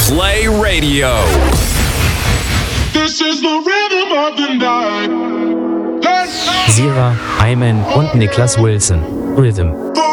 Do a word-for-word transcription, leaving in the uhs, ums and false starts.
Play Radio. This is the rhythm of the night. Sira, Ayman und Niklas Wilson. Rhythm.